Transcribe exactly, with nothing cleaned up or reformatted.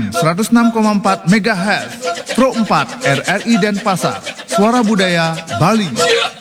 M seratus enam koma empat megahertz, Pro empat R R I Denpasar, Suara Budaya Bali.